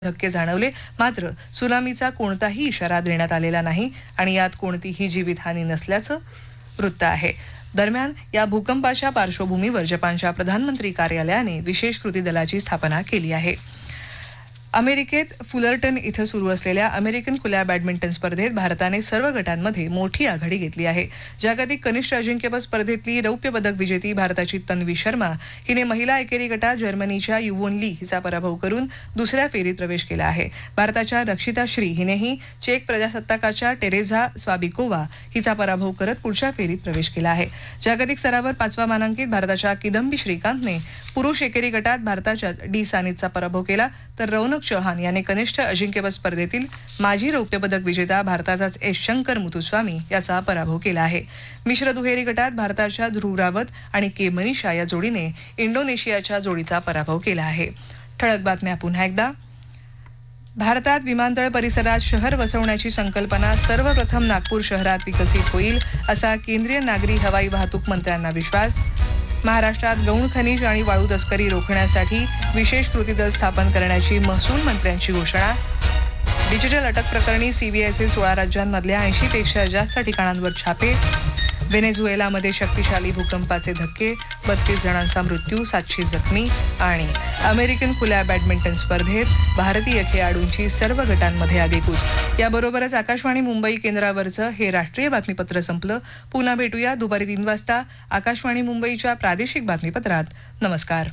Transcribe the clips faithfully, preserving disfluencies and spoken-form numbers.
धक्के जाणवले, मात्र सुनामीचा कोणताही इशारा देण्यात आलेला नाही आणि यात कोणतीही जीवितहानी नसल्याचं वृत्त आहे. दरम्यान या भूकंपाच्या पार्श्वभूमीवर जपानच्या प्रधानमंत्री कार्यालयाने विशेष कृती दलाची स्थापना केली आहे. अमेरिकेत फुलर्टन इथं सुरू असलेल्या अमेरिकन खुल्या बॅडमिंटन स्पर्धेत भारताने सर्व गटांमध्ये मोठी आघाडी घेतली आहे. जागतिक कनिष्ठ अजिंक्यपद स्पर्धेतली रौप्य पदक विजेती भारताची तन्वी शर्मा हिने महिला एकेरी गटात जर्मनीच्या युवोन ली हिचा पराभव करून दुसऱ्या फेरीत प्रवेश केला आहे. भारताच्या रक्षिता श्री हिनेही चेक प्रजासत्ताकाच्या टेरेझा स्वाबिकोवा हिचा पराभव करत पुढच्या फेरीत प्रवेश केला आहे. जागतिक स्तरावर पाचवा मानांकित भारताच्या किदंबी श्रीकांतने पुरुष एकेरी गटात भारताच्या डी सानितचा पराभव केला, तर रौनक चौहान याने कनिष्ठ अजिंक्यपद स्पर्धेतील माजी रौप्य पदक विजेता भारताचाच एस शंकर मुथुस्वामी याचा पराभव केला आहे. मिश्र दुहेरी गटात भारताच्या ध्रुव रावत आणि के मनीषा या जोडीने इंडोनेशियाच्या जोडीचा पराभव केला आहे. ठळक बातम्या पुन्हा एकदा. भारतात विमानतळ परिसरात शहर वसवण्याची संकल्पना सर्वप्रथम नागपूर शहरात विकसित होईल, असा केंद्रीय नागरी हवाई वाहतूक मंत्र्यांना विश्वास. महाराष्ट्रात गौण खनिज आणि वाळू तस्करी रोखण्यासाठी विशेष कृती दल स्थापन करण्याची महसूल मंत्र्यांची घोषणा. डिजिटल अटक प्रकरणी सीबीआयचे सोळा राज्यांमधल्या ऐंशी पेक्षा जास्त ठिकाणांवर छापे. व्हेनेझुएलामध्ये शक्तिशाली भूकंपाचे धक्के, बत्तीस जणांचा मृत्यू, सातशे जखमी. आणि अमेरिकन खुल्या बॅडमिंटन स्पर्धेत भारतीय खेळाडूंची सर्व गटांमध्ये आगेकूच. याबरोबरच आकाशवाणी मुंबई केंद्रावरचं हे राष्ट्रीय बातमीपत्र संपलं. पुन्हा भेटूया दुपारी तीन वाजता आकाशवाणी मुंबईच्या प्रादेशिक बातमीपत्रात. नमस्कार.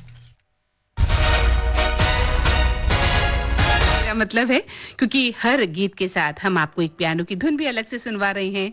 मेरा मतलब है क्योंकि हर गीत के साथ हम आपको एक पियानो की धुन भी अलग से सुनवा रहे हैं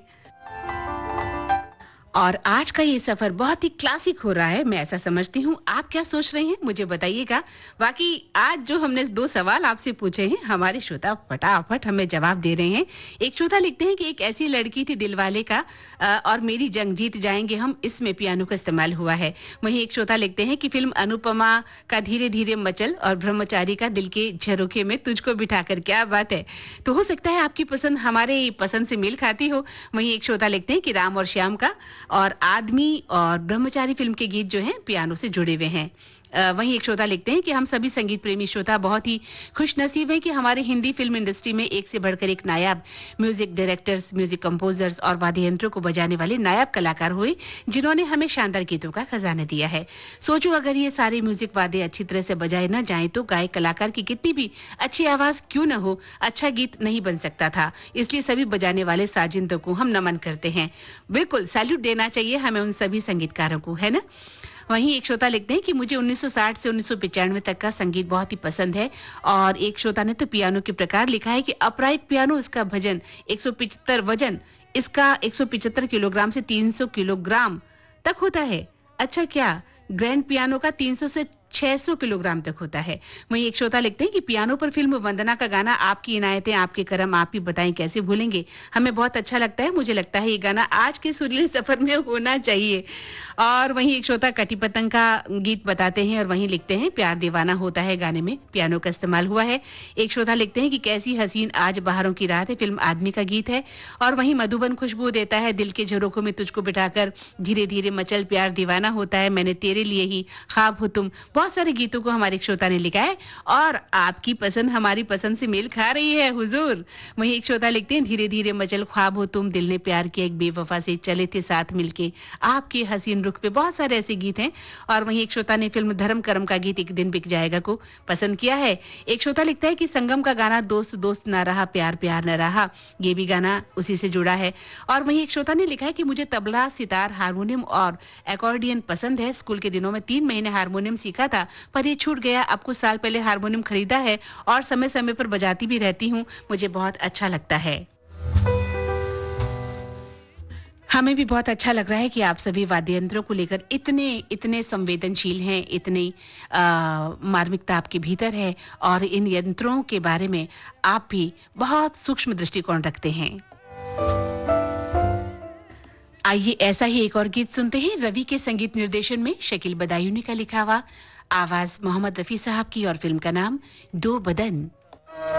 और आज का ये सफर बहुत ही क्लासिक हो रहा है, मैं ऐसा समझती हूँ. आप क्या सोच रहे हैं मुझे बताइएगा. बाकी आज जो हमने दो सवाल आपसे पूछे हैं, हमारे श्रोता फटाफट हमें जवाब दे रहे हैं. एक श्रोता लिखते हैं कि एक ऐसी लड़की थी दिलवाले का और मेरी जंग जीत जाएंगे हम, इसमें पियानो का इस्तेमाल हुआ है. वहीं एक श्रोता लिखते हैं कि फिल्म अनुपमा का धीरे धीरे मचल और ब्रह्मचारी का दिल के झरोखे में तुझको बिठाकर. क्या बात है. तो हो सकता है आपकी पसंद हमारे पसंद से मेल खाती हो. वहीं एक श्रोता लिखते हैं कि राम और श्याम का और आदमी और ब्रह्मचारी फिल्म के गीत जो हैं पियानो से जुड़े हुए हैं. वहीं एक श्रोता लिखते हैं कि हम सभी संगीत प्रेमी श्रोता बहुत ही खुशनसीब हैं कि हमारे हिंदी फिल्म इंडस्ट्री में एक से बढ़कर एक नायाब म्यूजिक डायरेक्टर्स, म्यूजिक कंपोजर्स और वाद्य यंत्रों को बजाने वाले नायाब कलाकार हुए, जिन्होंने हमें शानदार गीतों का खजाना दिया है. सोचो अगर ये सारे म्यूजिक वाद्य अच्छी तरह से बजाए न जाएं तो गायक कलाकार की कितनी भी अच्छी आवाज क्यों न हो, अच्छा गीत नहीं बन सकता था. इसलिए सभी बजाने वाले साजिंदों को हम नमन करते हैं. बिल्कुल सैल्यूट देना चाहिए हमें उन सभी संगीतकारों को, है ना. वहीं एक श्रोता लिखते हैं कि मुझे उन्नीस सौ साठ से उन्नीस सौ पचानवे तक का संगीत बहुत ही पसंद है. और एक श्रोता ने तो पियानो के प्रकार लिखा है कि अपराइट पियानो, इसका भजन एक सौ पिचहत्तर वजन इसका एक सौ पिचहत्तर किलोग्राम से तीन सौ किलोग्राम तक होता है. अच्छा, क्या ग्रैंड पियानो का तीन सौ से छह सौ किलोग्राम तक होता है. वहीं एक श्रोता लिखते हैं कि पियानो पर फिल्म वंदना का गाना आपकी इनायतें आपके करम आप ही बताएं कैसे भूलेंगे, हमें बहुत अच्छा लगता है. मुझे लगता है ये गाना आज के सुरीले सफर में होना चाहिए. और वहीं एक श्रोता कटी पतंग का गीत बताते हैं और वहीं लिखते हैं प्यार दीवाना होता है गाने में पियानो का इस्तेमाल हुआ है. एक श्रोता लिखते हैं कि कैसी हसीन आज बहारों की रात है, फिल्म आदमी का गीत है. और वहीं मधुबन खुशबू देता है दिल के झरोखों में तुझको बिठाकर, धीरे धीरे मचल प्यार दीवाना होता है, मैंने तेरे लिए ही, ख्वाब हो तुम. बहुत सारे गीतों को हमारे श्रोता ने लिखा है और आपकी पसंद हमारी पसंद से मेल खा रही है हुजूर. वहीं एक श्रोता लिखते हैं धीरे धीरे मचल ख्वाब हो तुम, दिल ने प्यार किया एक बेवफा से, चले थे साथ मिलके, आपके हसीन रुख पे. बहुत सारे ऐसे गीत हैं. और वहीं एक श्रोता ने फिल्म धर्म कर्म का गीत एक दिन बिक जाएगा को पसंद किया है. एक श्रोता लिखता है कि संगम का गाना दोस्त दोस्त ना रहा प्यार प्यार न रहा, ये भी गाना उसी से जुड़ा है. और वहीं एक श्रोता ने लिखा है कि मुझे तबला, सितार, हारमोनियम और एकॉर्डियन पसंद है. स्कूल के दिनों में तीन महीने हारमोनियम सीखा था पर ये छूट गया. अब कुछ साल पहले हारमोनियम खरीदा है और समय समय पर बजाती भी रहती हूँ, मुझे बहुत अच्छा लगता है. हमें भी बहुत अच्छा लग रहा है कि आप सभी वाद्य यंत्रों को लेकर इतने इतने संवेदनशील हैं, इतनी मार्मिकता आपके भीतर है और इन यंत्रों के बारे में आप भी बहुत सूक्ष्म दृष्टिकोण रखते हैं. आइए ऐसा ही एक और गीत सुनते हैं. रवि के संगीत निर्देशन में शकील बदायूनी का लिखा हुआ, आवाज मोहम्मद रफी साहब की और फिल्म का नाम दो बदन.